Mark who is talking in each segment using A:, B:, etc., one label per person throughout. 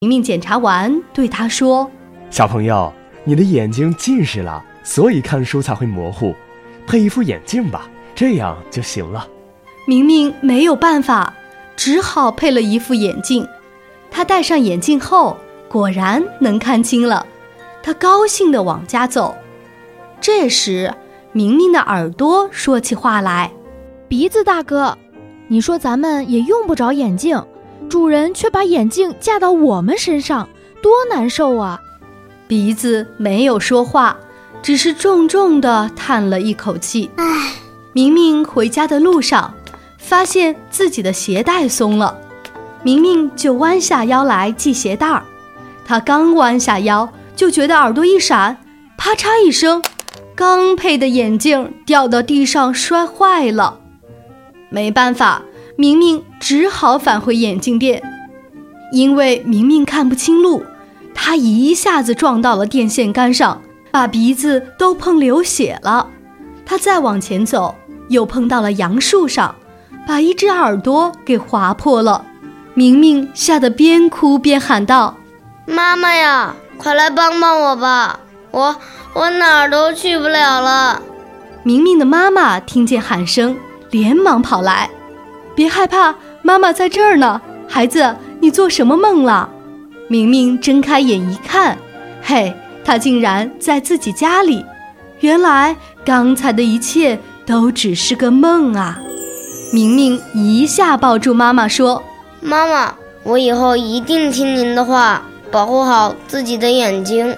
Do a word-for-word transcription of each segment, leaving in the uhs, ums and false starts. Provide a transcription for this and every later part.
A: 明明检查完对他说：
B: 小朋友，你的眼睛近视了，所以看书才会模糊，配一副眼镜吧，这样就行了。
A: 明明没有办法，只好配了一副眼镜。他戴上眼镜后，果然能看清了。他高兴地往家走。这时，明明的耳朵说起话来：
C: 鼻子大哥，你说咱们也用不着眼镜，主人却把眼镜架到我们身上，多难受啊！
A: 鼻子没有说话，只是重重地叹了一口气。唉，明明回家的路上，发现自己的鞋带松了，明明就弯下腰来系鞋带儿。他刚弯下腰，就觉得耳朵一闪，啪嚓一声，刚配的眼镜掉到地上摔坏了。没办法，明明只好返回眼镜店。因为明明看不清路，他一下子撞到了电线杆上，把鼻子都碰流血了。他再往前走，又碰到了杨树上，把一只耳朵给划破了。明明吓得边哭边喊道：
D: 妈妈呀，快来帮帮我吧，我我哪儿都去不了了。
A: 明明的妈妈听见喊声，连忙跑来：别害怕，妈妈在这儿呢。孩子，你做什么梦了？明明睁开眼一看，嘿，他竟然在自己家里。原来刚才的一切都只是个梦啊。明明一下抱住妈妈说：
D: 妈妈，我以后一定听您的话，保护好自己的眼睛。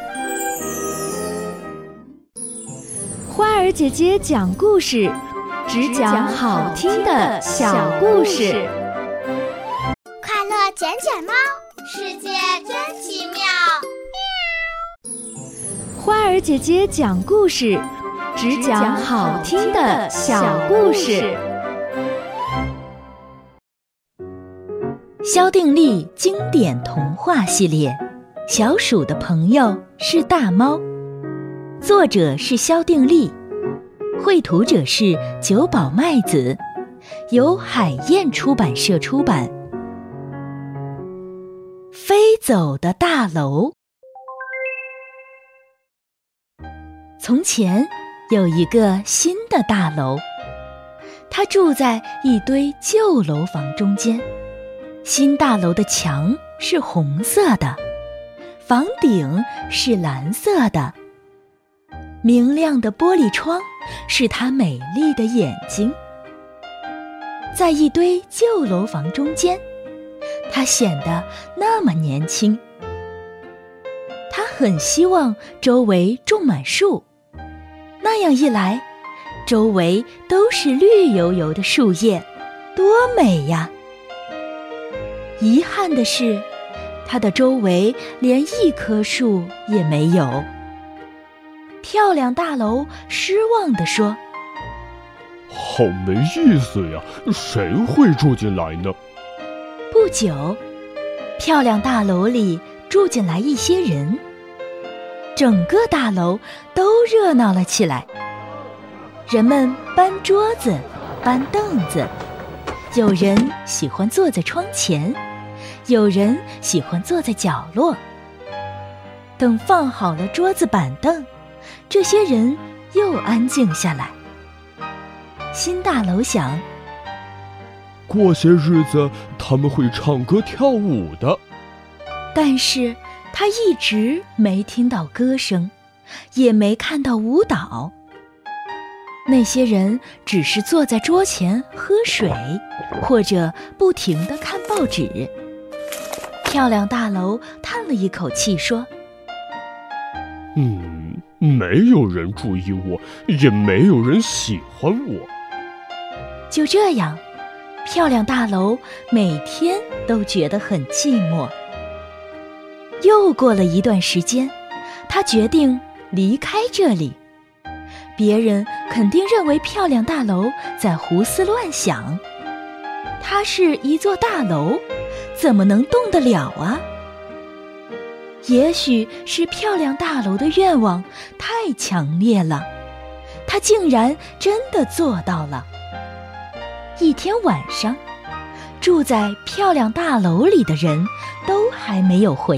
C: 花儿姐姐讲故事，只讲好听的小故事。
E: 快乐捡捡猫，世界真奇妙。
C: 花儿姐姐讲故事，只讲好听的小故事。
F: 萧定力经典童话系列《小鼠的朋友是大猫》，作者是萧定力，绘图者是久保麦子，由海燕出版社出版。飞走的大楼。从前有一个新的大楼，它住在一堆旧楼房中间。新大楼的墙是红色的，房顶是蓝色的，明亮的玻璃窗是它美丽的眼睛。在一堆旧楼房中间，它显得那么年轻。它很希望周围种满树，那样一来，周围都是绿油油的树叶，多美呀！遗憾的是，它的周围连一棵树也没有。漂亮大楼失望地说：
G: 好没意思呀，谁会住进来呢？
F: 不久，漂亮大楼里住进来一些人，整个大楼都热闹了起来。人们搬桌子，搬凳子，有人喜欢坐在窗前，有人喜欢坐在角落。等放好了桌子板凳，这些人又安静下来。新大楼想，
G: 过些日子他们会唱歌跳舞的。
F: 但是他一直没听到歌声，也没看到舞蹈。那些人只是坐在桌前喝水，或者不停地看报纸。漂亮大楼叹了一口气说：
G: 嗯，没有人注意我，也没有人喜欢我。
F: 就这样，漂亮大楼每天都觉得很寂寞。又过了一段时间，他决定离开这里。别人肯定认为漂亮大楼在胡思乱想。它是一座大楼，怎么能动得了啊？也许是漂亮大楼的愿望太强烈了，它竟然真的做到了。一天晚上，住在漂亮大楼里的人都还没有回